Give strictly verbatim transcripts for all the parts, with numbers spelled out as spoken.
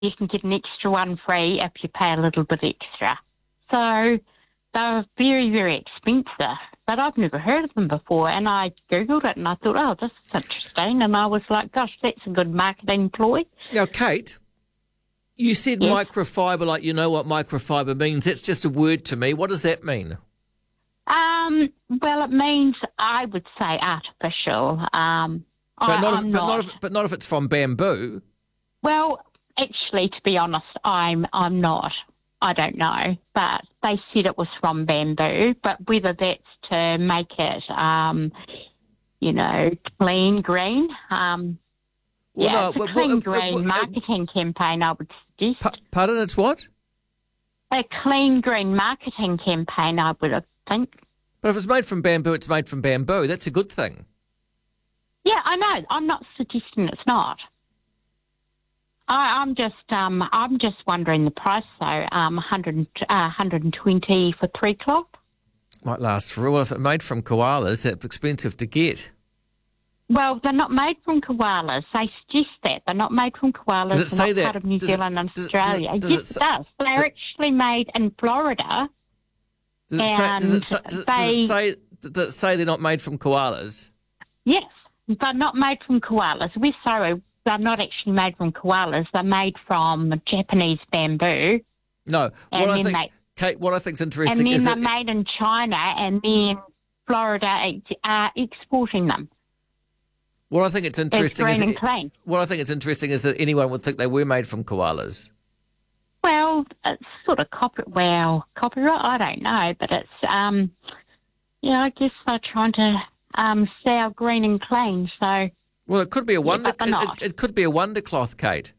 you can get an extra one free if you pay a little bit extra. So they're very, very expensive, but I've never heard of them before. And I Googled it and I thought, oh, this is interesting. And I was like, gosh, that's a good marketing ploy. Now, Kate, you said Yes. microfiber like you know what microfiber means. That's just a word to me. What does that mean? Um, well, it means, I would say, artificial. Um, But, I, not, I'm if, but, not. not if, but not if it's from bamboo. Well, actually, to be honest, I'm I'm not. I don't know, but they said it was from bamboo. But whether that's to make it, um, you know, clean green, um, Well, yeah, no, it's a well, clean well, uh, green well, uh, marketing campaign, I would suggest. Pa- pardon, it's what? A clean green marketing campaign, I would think. But if it's made from bamboo, it's made from bamboo. That's a good thing. Yeah, I know. I'm not suggesting it's not. I, I'm just, um, I'm just wondering the price though. Um, one hundred, uh, one hundred twenty for three cloth. Might last for a while. If it's made from koalas, it's expensive to get. Well, they're not made from koalas. They suggest that they're not made from koalas. Does it They're say not that? part of New Does it- Zealand and does it- does it- Australia. does yes, it it, say- does. They're actually made in Florida. Does it, say, does, it say, And does, it, they- does, it say, does it say they're not made from koalas? Yes, they're not made from koalas. We're sorry, they're not actually made from koalas. They're made from Japanese bamboo. No. And What I then think, they- Kate, what I think's And interesting then is they're that made in China, and then Florida are exporting them. what I think it's It's interesting green is and clean. what I think it's interesting is that anyone would think they were made from koalas. Well, it's sort of copy. Well, copyright. I don't know, but it's um, yeah. I guess they're trying to um sell green and clean. So Well, it could be a wonder. but they're it, not. it, it could be a wonder cloth, Kate.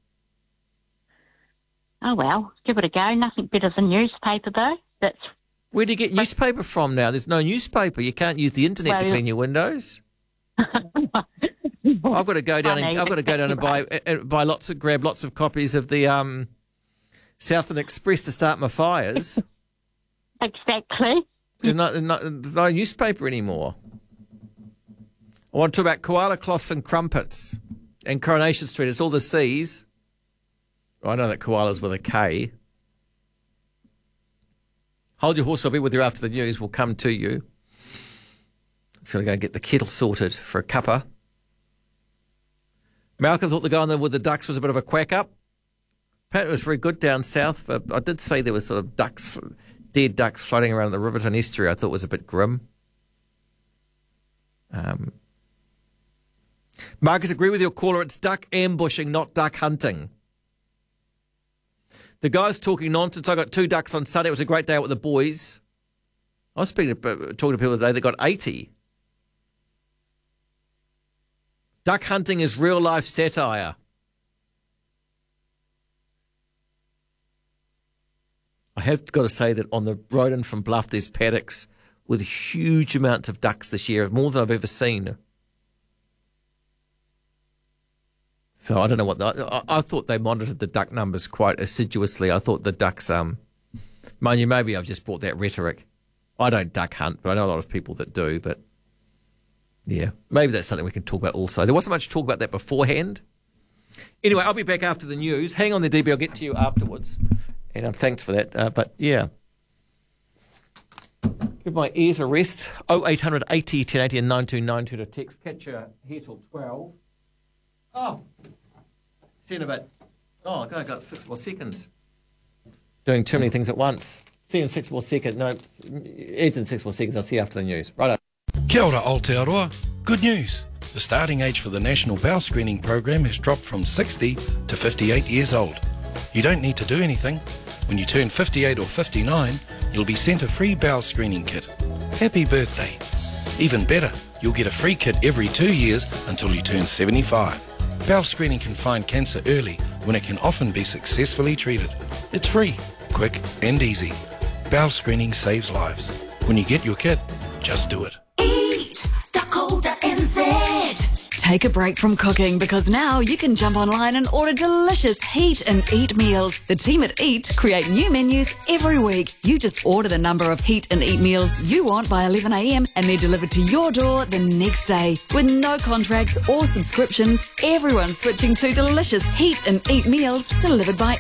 oh well, give it a go. Nothing better than newspaper though. That's Where do you get newspaper from now? There's no newspaper. You can't use the internet to Well- clean your windows. I've got to go down. And, Funny, I've got to go down and buy uh, buy lots of grab lots of copies of the um, Southern Express to start my fires. exactly. There's no, there's no, there's no newspaper anymore. I want to talk about koala cloths and crumpets and Coronation Street. It's all the C's. I know that koala's with a K. Hold your horse. I'll be with you after the news. We'll come to you. Just going to go and get the kettle sorted for a cuppa. Malcolm thought the guy on there with the ducks was a bit of a quack up. Apparently it was very good down south. But I did say there was sort of ducks, dead ducks floating around the Riverton estuary. I thought was a bit grim. Um, Marcus, agree with your caller. It's duck ambushing, not duck hunting. The guy's talking nonsense. I got two ducks on Sunday. It was a great day out with the boys. I was speaking to, talking to people today. They got eighty. Duck hunting is real life satire. I have got to say that on the road in from Bluff, there's paddocks with huge amounts of ducks this year, more than I've ever seen. So I don't know what the, I, I thought they monitored the duck numbers quite assiduously. I thought the ducks, um, mind you, maybe I've just brought that rhetoric. I don't duck hunt, but I know a lot of people that do. But yeah, maybe that's something we can talk about also. There wasn't much talk about that beforehand. Anyway, I'll be back after the news. Hang on there, D B. I'll get to you afterwards. And um, thanks for that. Uh, but yeah. Give my ears a rest. oh eight hundred eighty ten eighty and nine two nine two to text. Catch you here till twelve. Oh. See you in a bit. Oh, God, I got six more seconds. Doing too many things at once. See you in six more seconds. No, Ed's in six more seconds. I'll see you after the news. Right. Kia ora Aotearoa. Good news. The starting age for the National Bowel Screening Program has dropped from sixty to fifty-eight years old. You don't need to do anything. When you turn fifty-eight or fifty-nine, you'll be sent a free bowel screening kit. Happy birthday. Even better, you'll get a free kit every two years until you turn seventy-five. Bowel screening can find cancer early when it can often be successfully treated. It's free, quick and easy. Bowel screening saves lives. When you get your kit, just do it. Eat Dakota N Z. take a break from cooking because now you can jump online and order delicious Heat and Eat meals. The team at Eat create new menus every week. You just order the number of Heat and Eat meals you want by eleven a.m. and they're delivered to your door the next day. With no contracts or subscriptions, everyone's switching to delicious Heat and Eat meals delivered by